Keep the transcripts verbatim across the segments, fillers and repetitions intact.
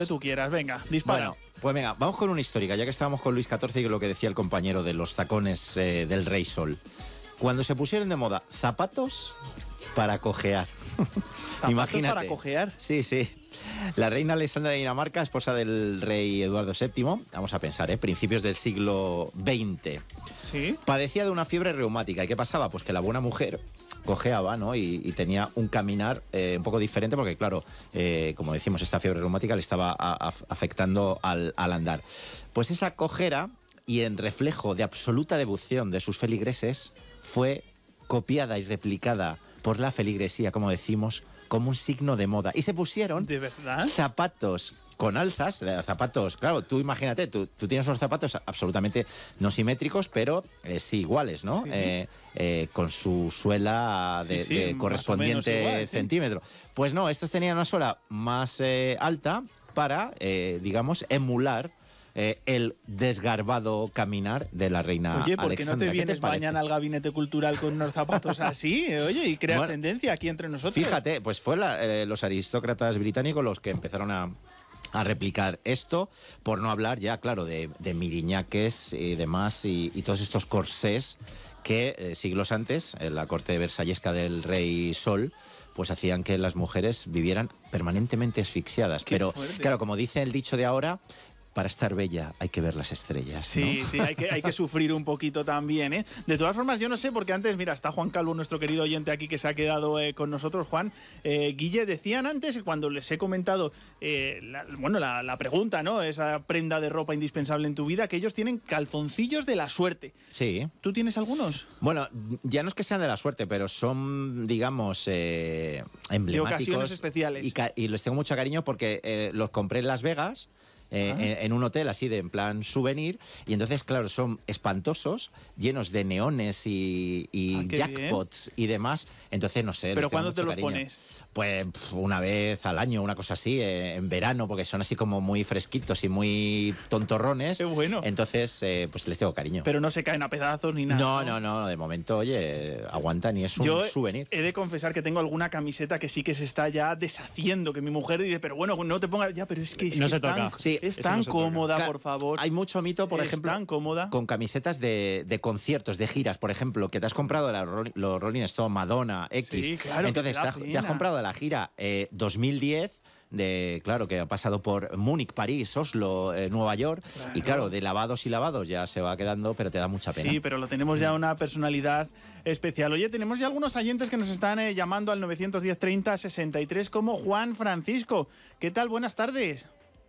Que tú quieras, venga, dispara. Bueno, pues venga, vamos con una histórica, ya que estábamos con Luis catorce y lo que decía el compañero de los tacones eh, del Rey Sol. Cuando se pusieron de moda zapatos para cojear. ¿Zapatos Imagínate. para cojear? Sí, sí. La reina Alexandra de Dinamarca, esposa del rey Eduardo séptimo, vamos a pensar, ¿eh? principios del siglo veinte, Sí. padecía de una fiebre reumática. ¿Y qué pasaba? Pues que la buena mujer cojeaba, ¿no? Y, y tenía un caminar eh, un poco diferente porque, claro, eh, como decimos, esta fiebre reumática le estaba a, a, afectando al, al andar. Pues esa cojera, y en reflejo de absoluta devoción de sus feligreses, fue copiada y replicada por la feligresía, como decimos, como un signo de moda. Y se pusieron ¿De verdad? zapatos con alzas, zapatos, claro, tú imagínate, tú, tú tienes unos zapatos absolutamente no simétricos, pero eh, sí iguales, ¿no? Sí. Eh, eh, con su suela de, Sí, sí, de más o correspondiente menos igual, sí. centímetro. Pues no, estos tenían una suela más eh, alta para, eh, digamos, emular eh, el desgarbado caminar de la reina Oye, ¿por qué no Alexandra. te ¿Qué vienes parece? mañana al gabinete cultural con unos zapatos así? Oye, y creas Bueno, tendencia aquí entre nosotros. Fíjate, pues fue la, eh, los aristócratas británicos los que empezaron a, a replicar esto, por no hablar ya, claro, de, de miriñaques y demás, y, y todos estos corsés que eh, siglos antes, en la corte versallesca del rey Sol, pues hacían que las mujeres vivieran permanentemente asfixiadas. Qué Pero, fuerte. claro, como dice el dicho de ahora, para estar bella hay que ver las estrellas, ¿no? Sí, sí, hay que, hay que sufrir un poquito también, ¿eh? De todas formas, yo no sé, porque antes, mira, está Juan Calvo, nuestro querido oyente aquí que se ha quedado eh, con nosotros, Juan. Eh, Guille, decían antes, cuando les he comentado, eh, la, bueno, la, la pregunta, ¿no? Esa prenda de ropa indispensable en tu vida, que ellos tienen calzoncillos de la suerte. Sí. ¿Tú tienes algunos? Bueno, ya no es que sean de la suerte, pero son, digamos, eh, emblemáticos. De ocasiones especiales. Y, ca- y les tengo mucho cariño porque eh, los compré en Las Vegas. Eh, Ah. en, en un hotel así de en plan souvenir, y entonces, claro, son espantosos, llenos de neones y, y Ah, qué jackpots y demás. Entonces, no sé. ¿Pero les tengo cuándo te mucho los cariño. pones? Pues pf, una vez al año, una cosa así, eh, en verano, porque son así como muy fresquitos y muy tontorrones. Qué bueno. Entonces, eh, pues les tengo cariño. Pero no se caen a pedazos ni nada. No, no, no, de momento, oye, aguantan y es un Yo souvenir. he de confesar que tengo alguna camiseta que sí que se está ya deshaciendo, que mi mujer dice, pero bueno, no te pongas ya, pero es que es, No que se es tan, toca. Sí, es eso tan no se toca. cómoda, Claro, por favor. Hay mucho mito, por Es ejemplo, tan cómoda. con camisetas de, de conciertos, de giras, por ejemplo, que te has comprado de la, Ro- los Rolling Stone, Madonna, X. Sí, claro, Entonces, que te da has, te has pena. comprado de la gira eh, dos mil diez. De, claro, que ha pasado por Múnich, París, Oslo, eh, Nueva York. Claro. Y claro, de lavados y lavados ya se va quedando, pero te da mucha pena. Sí, pero lo tenemos ya una personalidad especial. Oye, tenemos ya algunos oyentes que nos están eh, llamando al nueve diez, treinta, sesenta y tres como Juan Francisco. ¿Qué tal? Buenas tardes.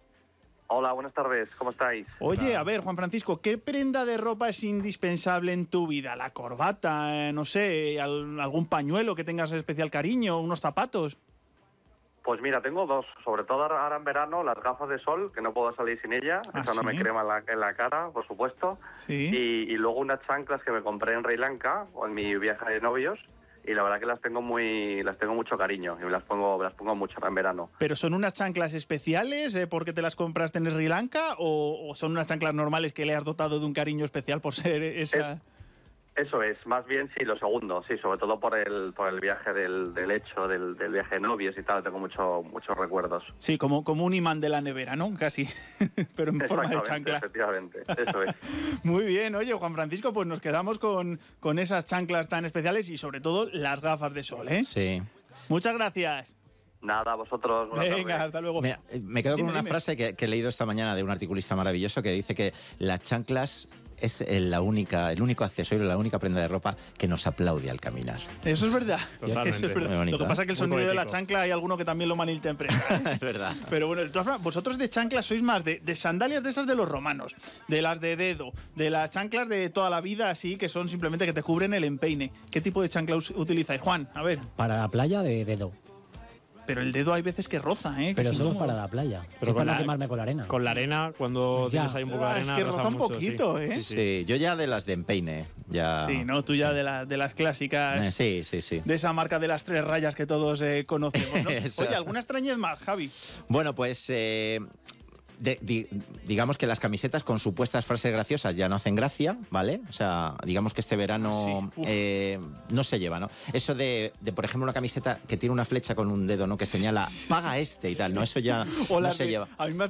Hola, buenas tardes, ¿cómo estáis? Oye, a ver, Juan Francisco, ¿qué prenda de ropa es indispensable en tu vida? ¿La corbata, eh, no sé, al- algún pañuelo que tengas especial cariño, unos zapatos? Pues mira, tengo dos, sobre todo ahora ahora en verano, las gafas de sol, que no puedo salir sin ellas, ¿Ah, eso no sí? me crema en la, en la cara, por supuesto. Sí. Y, y luego unas chanclas que me compré en Sri Lanka, o en mi viaje de novios, y la verdad que las tengo muy, las tengo mucho cariño, y me las pongo, me las pongo mucho ahora en verano. ¿Pero son unas chanclas especiales eh, porque te las compraste en Sri Lanka o, o son unas chanclas normales que le has dotado de un cariño especial por ser esa...? Eso es, más bien sí, lo segundo, sí, sobre todo por el, por el viaje del, del hecho, del, del viaje de novios y tal, tengo mucho, muchos recuerdos. Sí, como, como un imán de la nevera, ¿no? Casi, pero en forma de Exactamente, chancla. efectivamente, eso es. Muy bien, oye, Juan Francisco, pues nos quedamos con, con esas chanclas tan especiales y sobre todo las gafas de sol, ¿eh? Sí. Muchas gracias. Nada, vosotros. buenas Venga, tardes. hasta luego. Mira, eh, me quedo Dime, con una dime. frase que, que he leído esta mañana de un articulista maravilloso que dice que las chanclas es el, la única, el único accesorio, la única prenda de ropa que nos aplaude al caminar. Eso es verdad. Totalmente. Eso es verdad. Muy bonito, Lo que pasa es que el Muy sonido de la poético. chancla hay alguno que también lo malinterpreta. ¿eh? Es verdad. Pero bueno, de todas formas, vosotros de chanclas sois más de, de sandalias de esas de los romanos, de las de dedo, de las chanclas de toda la vida así, que son simplemente que te cubren el empeine. ¿Qué tipo de chancla us- utilizáis, Juan? A ver, Para la playa de dedo, pero el dedo hay veces que roza, ¿eh? Que pero es solo incómodo. para la playa. Pero Pero con para no la- quemarme con la arena. Con la arena, cuando Ya. tienes ahí un poco de Ah, arena, es que roza un mucho, poquito, sí. ¿eh? Sí, sí. Sí, yo ya de las de empeine. Ya, Sí, ¿no? Tú ya de, la, de las clásicas... Eh, sí, sí, sí. De esa marca de las tres rayas que todos eh, conocemos, ¿no? Eso. Oye, ¿alguna extrañez más, Javi? Bueno, pues eh, de- di- digamos que las camisetas con supuestas frases graciosas ya no hacen gracia, ¿vale? O sea, digamos que este verano Ah, sí. Uf. eh, no se lleva, ¿no? Eso de, de, por ejemplo, una camiseta que tiene una flecha con un dedo, ¿no? Que señala, paga este y tal, ¿no? Eso ya O no las se de- lleva. A mí me